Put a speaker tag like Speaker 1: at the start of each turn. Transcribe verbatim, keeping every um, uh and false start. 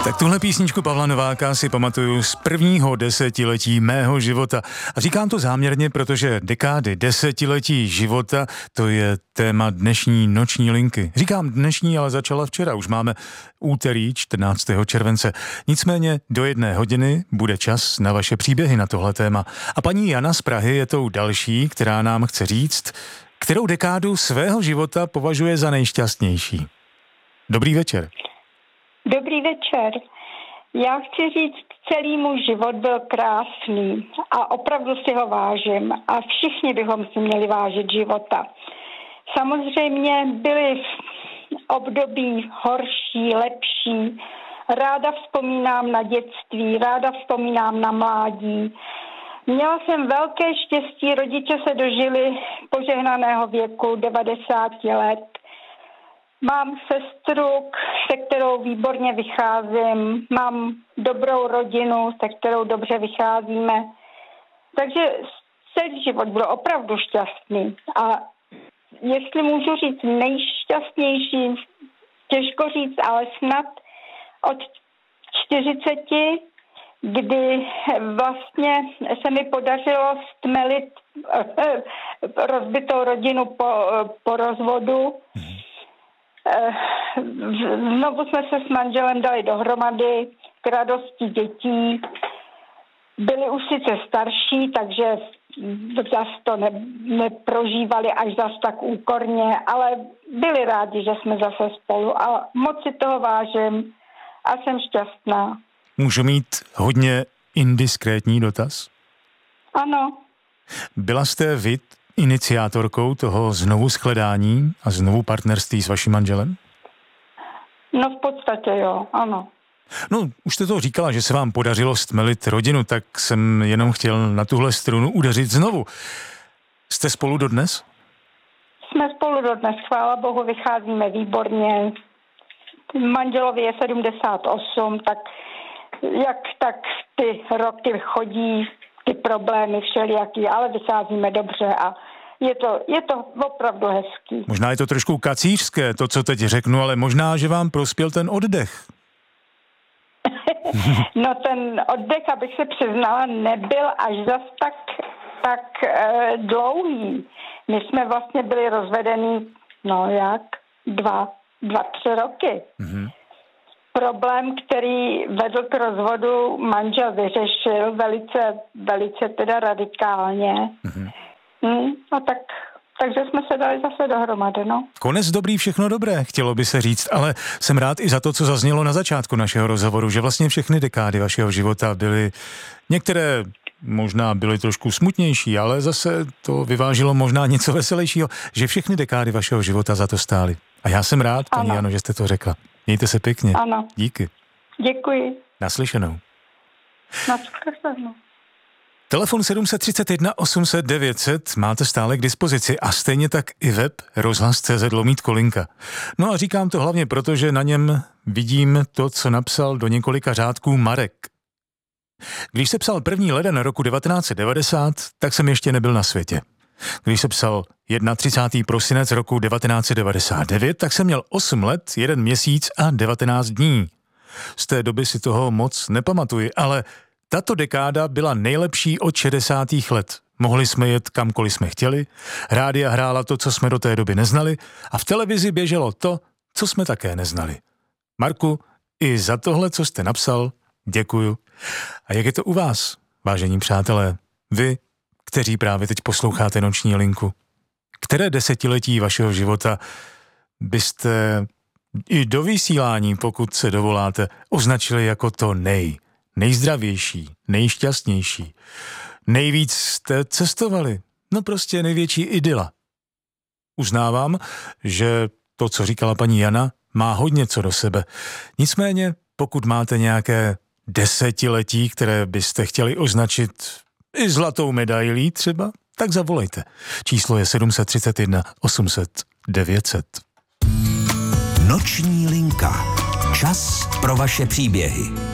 Speaker 1: Tak tuhle písničku Pavla Nováka si pamatuju z prvního desetiletí mého života. A říkám to záměrně, protože dekády, desetiletí života, to je téma dnešní noční linky. Říkám dnešní, ale začala včera. Už máme úterý čtrnáctého července. Nicméně do jedné hodiny bude čas na vaše příběhy na tohle téma. A paní Jana z Prahy je tou další, která nám chce říct, kterou dekádu svého života považuje za nejšťastnější. Dobrý večer.
Speaker 2: Dobrý večer. Já chci říct, celý můj život byl krásný a opravdu si ho vážím a všichni bychom si měli vážit života. Samozřejmě byly období horší, lepší. Ráda vzpomínám na dětství, ráda vzpomínám na mládí. Měla jsem velké štěstí, rodiče se dožili požehnaného věku devadesáti let. Mám sestru, se kterou výborně vycházím, mám dobrou rodinu, se kterou dobře vycházíme. Takže celý život byl opravdu šťastný. A jestli můžu říct nejšťastnější, těžko říct, ale snad od čtyřiceti, kdy vlastně se mi podařilo stmelit rozbitou rodinu po, po rozvodu. Znovu jsme se s manželem dali dohromady k radosti dětí. Byli už sice starší, takže zas to ne, neprožívali až zas tak úkorně, ale byli rádi, že jsme zase spolu a moc si toho vážím a jsem šťastná.
Speaker 1: Můžu mít hodně indiskrétní dotaz?
Speaker 2: Ano.
Speaker 1: Byla jste vy iniciátorkou toho znovu shledání a znovu partnerství s vaším manželem?
Speaker 2: No v podstatě jo, ano.
Speaker 1: No, už jste to říkala, že se vám podařilo stmelit rodinu, tak jsem jenom chtěl na tuhle strunu udeřit znovu. Jste spolu dodnes?
Speaker 2: Jsme spolu dodnes, chvála Bohu, vycházíme výborně. Manželovi je sedmdesát osm, tak jak tak ty roky chodí, ty problémy všelijaký, ale vycházíme dobře a je to, je to opravdu hezký.
Speaker 1: Možná je to trošku kacířské, to, co teď řeknu, ale možná, že vám prospěl ten oddech.
Speaker 2: No ten oddech, abych se přiznala, nebyl až zas tak, tak e, dlouhý. My jsme vlastně byli rozvedení, no jak, dva, dva, tři roky. Mm-hmm. Problém, který vedl k rozvodu, manžel vyřešil velice, velice teda radikálně. Mm-hmm. Hmm, no tak, takže jsme se dali zase dohromady, no.
Speaker 1: Konec dobrý, všechno dobré, chtělo by se říct, ale jsem rád i za to, co zaznělo na začátku našeho rozhovoru, že vlastně všechny dekády vašeho života byly, některé možná byly trošku smutnější, ale zase to vyvážilo možná něco veselějšího, že všechny dekády vašeho života za to stály. A já jsem rád, paní Jano, že jste to řekla. Mějte se pěkně.
Speaker 2: Ano.
Speaker 1: Díky.
Speaker 2: Děkuji.
Speaker 1: Naslyšenou.
Speaker 2: Naslyšenou.
Speaker 1: Telefon sedm set třicet jedna osm set devět set máte stále k dispozici a stejně tak i web rozhlas tečka cé zet lomítko linka. No a říkám to hlavně proto, že na něm vidím to, co napsal do několika řádků Marek. Když se psal první leden roku devatenáct set devadesát, tak jsem ještě nebyl na světě. Když se psal třicátého prvního prosinec roku devatenáct set devadesát devět, tak jsem měl osm let, jeden měsíc a devatenáct dní. Z té doby si toho moc nepamatuji, ale tato dekáda byla nejlepší od šedesátých let. Mohli jsme jet kamkoliv jsme chtěli, rádia hrála to, co jsme do té doby neznali a v televizi běželo to, co jsme také neznali. Marku, i za tohle, co jste napsal, děkuju. A jak je to u vás, vážení přátelé? Vy, kteří právě teď posloucháte noční linku. Které desetiletí vašeho života byste i do vysílání, pokud se dovoláte, označili jako to nej, nejzdravější, nejšťastnější? Nejvíc jste cestovali, no prostě největší idyla. Uznávám, že to, co říkala paní Jana, má hodně co do sebe. Nicméně, pokud máte nějaké desetiletí, které byste chtěli označit i zlatou medailí třeba, tak zavolejte. Číslo je sedm set třicet jedna osm set devět set.
Speaker 3: Noční linka. Čas pro vaše příběhy.